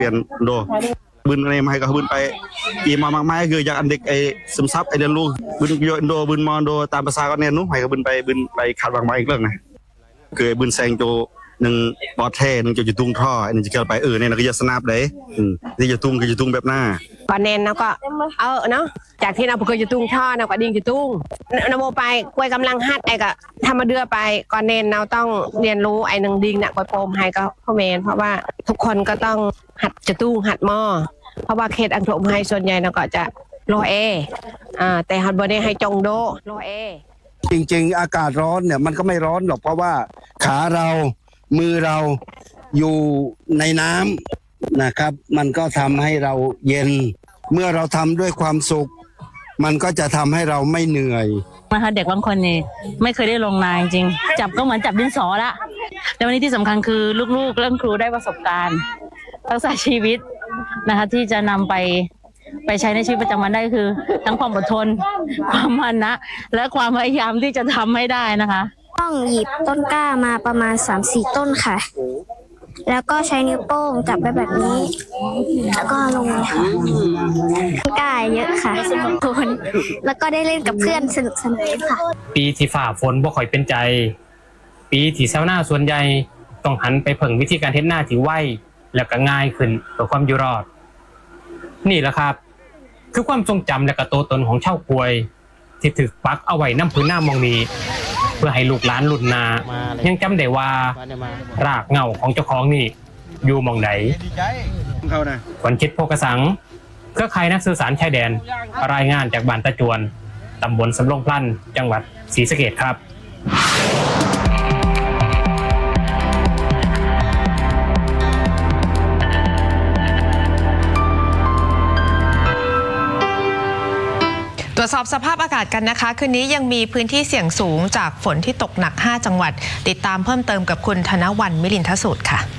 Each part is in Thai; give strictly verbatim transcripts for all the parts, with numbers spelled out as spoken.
ปลี่ยนโดบืนในมาให้ก็บืนไปอีมามากมายคืออย่างอันเด็กไอ้ซึมซับไอ้เรียนรู้บืนโยนโดบืนมอนโดตามภาษาก็เนี่ยนู้ให้ก็บืนไปบืนไปขาดบางมาอีกเรื่องนะคือบืนแซงโจหนึ่งปอดแท้หนึ่งจะจะตุ้งท่ออันนี้จะเกิดไปเออเนี่ยนะก็จะสนับเลยนี่จะตุ้งก็จะตุ้งแบบหน้าก่อนเน้นแล้วก็เออเนาะจากที่เราเคยจะตุ้งท่อเราก็ดิ้งจะตุ้งนโมไปกล้วยกำลังฮัดไอ้ก็ทำมาเดือไปก่อนเน้นเราต้องเรียนรู้ไอ้หนึ่งดิ้งเนี่ยกล้วยโปมให้ก็พ่อเมนเพราะว่าทุกคนก็ต้องหัดจะตุ้งหัดหม้อเพราะว่าเขตอังโถมให้ส่วนใหญ่เราก็จะโลเออ่าแต่ฮัดบอดี้ให้จงโดโลเอจริงๆอากาศร้อนเนี่ยมันก็ไม่ร้อนหรอกเพราะว่าขาเรามือเราอยู่ในน้ำนะครับมันก็ทำให้เราเย็นเมื่อเราทำด้วยความสุขมันก็จะทำให้เราไม่เหนื่อยนะคะเด็กบางคนนี่ไม่เคยได้ลงนาจริงจับก็เหมือนจับดินสอละแต่วันนี้ที่สำคัญคือลูกๆเรื่องครูได้ประสบการณ์ทักษะชีวิตนะคะที่จะนำไปไปใช้ในชีวิตประจำวันได้คือทั้งความอดทนความมานะและความพยายามที่จะทำให้ได้นะคะต้องหยิบต้นกล้ามาประมาณ สามสี่ ต้นค่ะแล้วก็ใช้นิ้วโป้งจับไปแบบนี้แล้วก็ลงเลยค่ะกล้าเยอะค่ะคนแล้วก็ได้เล่นกับเพื่อนสนุกสนานค่ะปีที่ฝ่าฝนบ่ค่อยเป็นใจปีที่ชาวนาส่วนใหญ่ต้องหันไปเพิ่งวิธีการเฮ็ดหน้าที่ไวแล้วก็ง่ายขึ้นเพื่อความอยู่รอดนี่แหละครับคือความทรงจำและก็ตัวตนของชาวกวยที่ถูกปักเอาไว้น้ำพื้นหน้ามองนี้เพื่อให้ลูกหลานรุ่นหน้ายังจำได้ว่ารากเหง้าของเจ้าของนี่อยู่มองไหนขวัญคิดโพกสังเครือข่ายนักสื่อสารชายแดนรายงานจากบ้านตะจวนตำบลสำโรงพลันจังหวัดศรีสะเกษครับตรวจสอบสภาพอากาศกันนะคะคืนนี้ยังมีพื้นที่เสี่ยงสูงจากฝนที่ตกหนักห้าจังหวัดติดตามเพิ่มเติมกับคุณธนวรรณมิลินทสูตรค่ะ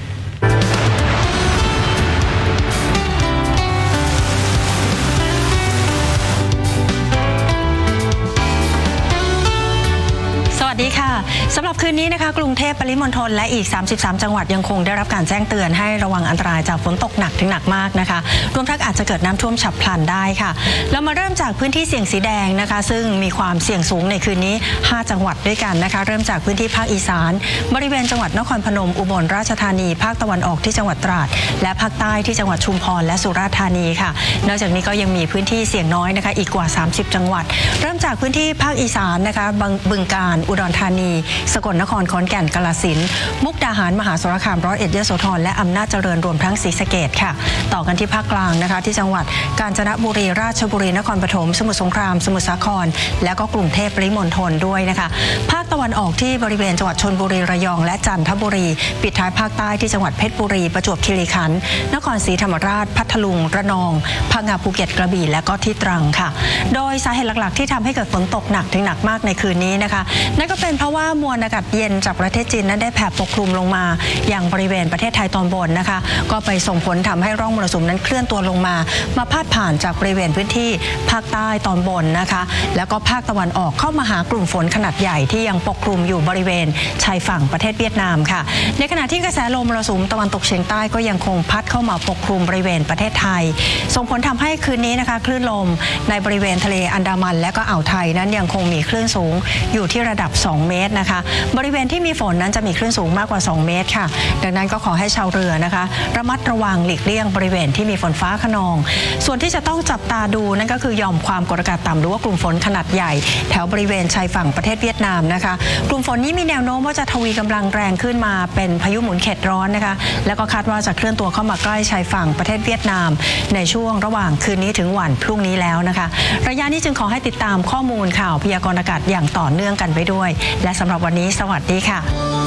สวัสดีค่ะสำหรับคืนนี้นะคะกรุงเทพปริมณฑลและอีกสามสิบสามจังหวัดยังคงได้รับการแจ้งเตือนให้ระวังอันตรายจากฝนตกหนักถึงหนักมากนะคะรวมทั้งอาจจะเกิดน้ำท่วมฉับพลันได้ค่ะเรามาเริ่มจากพื้นที่เสี่ยงสีแดงนะคะซึ่งมีความเสี่ยงสูงในคืนนี้ห้าจังหวัดด้วยกันนะคะเริ่มจากพื้นที่ภาคอีสานบริเวณจังหวัดนครพนมอุบลราชธานีภาคตะวันออกที่จังหวัดตราดและภาคใต้ที่จังหวัดชุมพรและสุราษฎร์ธานีค่ะนอกจากนี้ก็ยังมีพื้นที่เสี่ยงน้อยนะคะอีกกว่าสามสิบจังหวัดเริ่มจากพื้นที่ภาคอีสานนะคะบึงกาฬอุดรธานีสกลนครขอนแก่นกาฬสินธุ์มุกดาหารมหาสารคามร้อยเอ็ดยโสธรและอำนาจเจริญรวมทั้งศรีสะเกษค่ะต่อกันที่ภาคกลางนะคะที่จังหวัดกาญจนบุรีราชบุรีนครปฐมสมุทรสงครามสมุทรสาครและก็กรุงเทพปริมณฑลด้วยนะคะภาคตะวันออกที่บริเวณจังหวัดชลบุรีระยองและจันทบุรีปิดท้ายภาคใต้ที่จังหวัดเพชรบุรีประจวบคีรีขันธ์นครศรีธรรมราชพัทลุงระนองพังงาภูเก็ตกระบี่และก็ที่ตรังค่ะโดยสาเหตุหลักๆที่ทำให้เกิดฝนตกหนักถึงหนักมากในคืนนี้นะคะนั่นก็เป็นเพราะว่ามวลอากาศเย็นจากประเทศจีนนั้นได้แผ่ปกคลุมลงมาอย่างบริเวณประเทศไทยตอนบนนะคะก็ไปส่งผลทำให้ร่องมรสุมนั้นเคลื่อนตัวลงมามาพาดผ่านจากบริเวณพื้นที่ภาคใต้ตอนบนนะคะแล้วก็ภาคตะวันออกเข้ามาหากลุ่มฝนขนาดใหญ่ที่ยังปกคลุมอยู่บริเวณชายฝั่งประเทศเวียดนามค่ะในขณะที่กระแสลมมรสุมตะวันตกเฉียงใต้ก็ยังคงพัดเข้ามาปกคลุมบริเวณประเทศไทยส่งผลทำให้คืนนี้นะคะคลื่นลมในบริเวณทะเลอันดามันและก็อ่าวไทยนั้นยังคงมีคลื่นสูงอยู่ที่ระดับสองเมตรนะคะบริเวณที่มีฝนนั้นจะมีคลื่นสูงมากกว่าสองเมตรค่ะดังนั้นก็ขอให้ชาวเรือนะคะระมัดระวังหลีกเลี่ยงบริเวณที่มีฝนฟ้าคะนองส่วนที่จะต้องจับตาดูนั่นก็คือหย่อมความกดอากาศต่ำหรือว่ากลุ่มฝนขนาดใหญ่แถวบริเวณชายฝั่งประเทศเวียดนามนะคะกลุ่มฝนนี้มีแนวโน้มว่าจะทวีกำลังแรงขึ้นมาเป็นพายุหมุนเขตร้อนนะคะแล้วก็คาดว่าจะเคลื่อนตัวเข้ามาใกล้ชายฝั่งประเทศเวียดนามในช่วงระหว่างคืนนี้ถึงวันพรุ่งนี้แล้วนะคะระยะนี้จึงขอให้ติดตามข้อมูลข่าวพยากรณ์อากาศอย่างต่อเนื่องกันไปด้วยและสำหรับวันนี้สวัสดีค่ะ